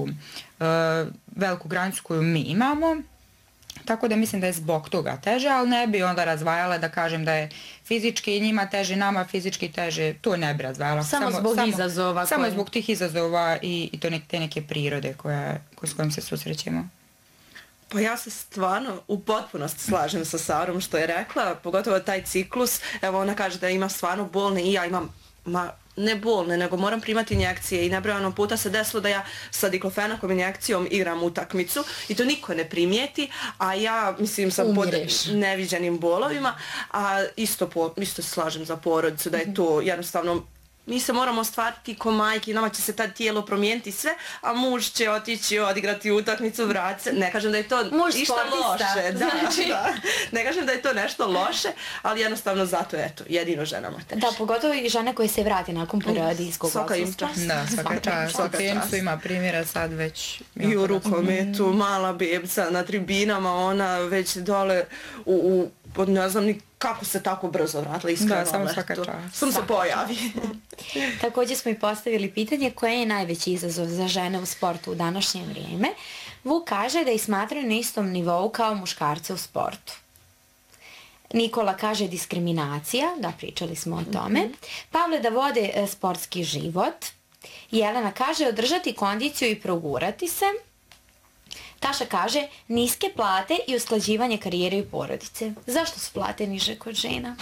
tu veliku granicu koju mi imamo. Tako da mislim da je zbog toga teže, ali ne bi onda razdvajala da kažem da je fizički njima teže, nama fizički teže, to ne bi razdvajala. Samo zbog izazova. Samo zbog tih izazova i te neke prirode s kojom se susrećemo. Pa ja se stvarno u potpunosti slažem sa Sarom što je rekla, pogotovo taj ciklus. Evo ona kaže da ima stvarno bolne i ja imam, ne bolne, nego moram primati injekcije i nebrojano puta se desilo da ja sa diklofenakom injekcijom igram utakmicu i to niko ne primijeti, a ja mislim sam pod neviđenim bolovima, a isto se slažem za porodicu da je to jednostavno. Mi se moramo stvariti ko majke, nama će se ta tijelo promijeniti sve, a muž će otići odigrati utakmicu, vratiti se. Ne kažem da je to ništa loše. Da. Ne kažem da je to nešto loše, ali jednostavno zato je to jedino ženama teže. Da, pogotovo i žene koje se vrati nakon porodijskog odsustva. Da, svaka čast. U tencu ima primjera sad već. I u rukometu, mala bebica na tribinama, ona već dole ne znam ni kako se tako brzo vratila, iskreno. Da, samo svaka čast. Sam se pojavi. Također smo i postavili pitanje koje je najveći izazov za žene u sportu u današnje vrijeme. Vuk kaže da ih smatraju na istom nivou kao muškarce u sportu. Nikola kaže diskriminacija, da, pričali smo o tome. Pavle da vode sportski život. Jelena kaže održati kondiciju i progurati se. Taša kaže niske plate i usklađivanje karijere i porodice. Zašto su plate niže kod žena?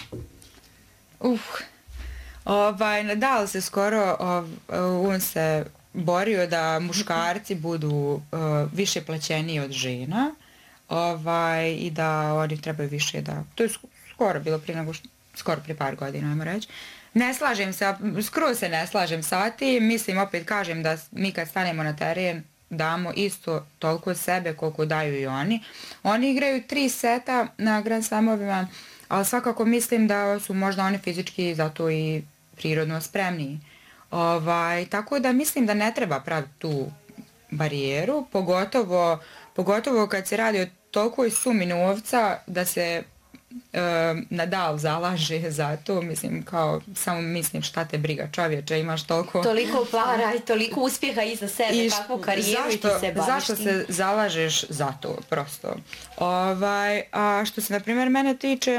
Nadal se skoro, on se borio da muškarci budu više plaćeniji od žena i da oni trebaju više da... To je skoro bilo prije par godina, ajmo reći. Ne slažem se, skoro se ne slažem sa tim, mislim, opet kažem da mi kad stanemo na teren damo isto toliko sebe koliko daju i oni. Oni igraju 3 seta na Grand Slamovima, ali svakako mislim da su možda oni fizički zato i prirodno spremniji. Tako da mislim da ne treba praviti tu barijeru, pogotovo kad se radi o tolikoj sumi novca da se Nadal zalaže za to, mislim kao samo mislim šta te briga čovječe, imaš toliko para i toliko uspjeha iza sebe, kakvu karijeru i ti se baviš. Zašto se zalažeš za to prosto? A što se na primjer mene tiče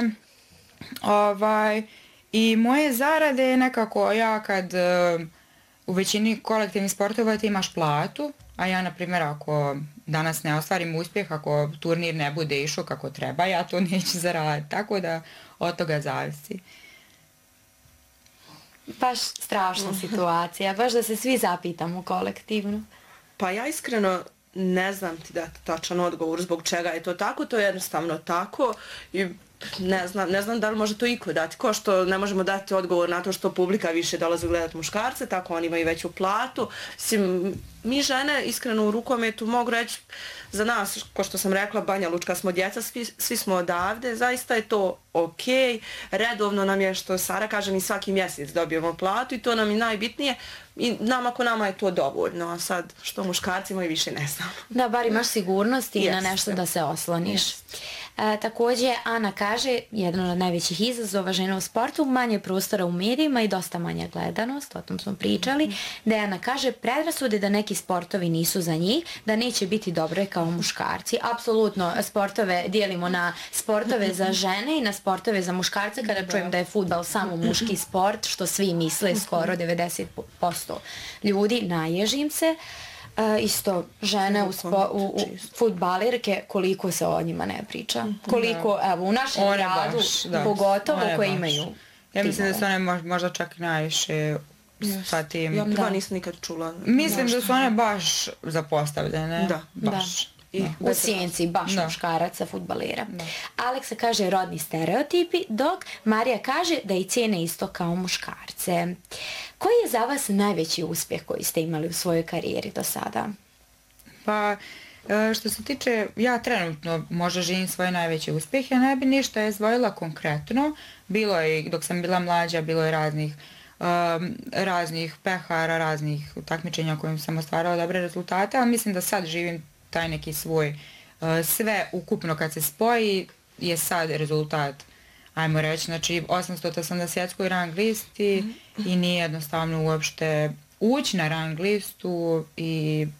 i moje zarade nekako ja kad u većini kolektivnih sportova ti imaš platu, a ja na primjer ako danas ne ostvarim uspjeh, ako turnir ne bude išao kako treba, ja to neću zaraditi, tako da od toga zavisi. Baš strašna situacija, baš da se svi zapitamo kolektivno. Pa ja iskreno ne znam ti dati tačan odgovor zbog čega je to tako, to je jednostavno tako i ne znam da li može to iko dati. Ko što ne možemo dati odgovor na to što publika više dolaze gledati muškarce, tako oni imaju veću platu. Mi žene, iskreno u rukometu, mogu reći za nas, ko što sam rekla, Banja Lučka smo djeca, svi smo odavde, zaista je to ok. Redovno nam je, što Sara kaže, mi svaki mjesec dobijemo platu i to nam je najbitnije. I nama je to dovoljno, a sad što muškarcima i više ne znam. Da, bar imaš sigurnost i na nešto da se osloniš. Također, Ana kaže, jedan od najvećih izazova žena u sportu, manje prostora u medijima i dosta manja gledanost, o tom smo pričali. Dejana kaže, predrasude da neki sportovi nisu za njih, da neće biti dobre kao muškarci. Apsolutno, sportove dijelimo na sportove za žene i na sportove za muškarce, kada čujem da je fudbal samo muški sport, što svi misle, skoro 90% ljudi, naježim se. Isto žene u fudbalirke, koliko se o njima ne priča. Koliko, evo, u našem gradu, pogotovo koje imaju. Ja mislim da su one možda čak najviše sa tim. Ja to nisam nikad čula. Mislim da su one baš zapostavljene. Da, baš. U sjenci baš muškaraca, fudbalera. Aleksa kaže rodni stereotipi, dok Marija kaže da i cijene isto kao muškarce. Koji je za vas najveći uspjeh koji ste imali u svojoj karijeri do sada? Pa, što se tiče, ja trenutno možda živim svoje najveće uspjehe, ne bi ništa izdvojila konkretno. Bilo je, dok sam bila mlađa, bilo je raznih pehara, raznih takmičenja kojim sam ostvarala dobre rezultate, ali mislim da sad živim taj neki svoj, sve ukupno kad se spoji je sad rezultat, ajmo reći, znači 800 sam na svjetskoj rang listi i nije jednostavno uopšte ući na rang listu i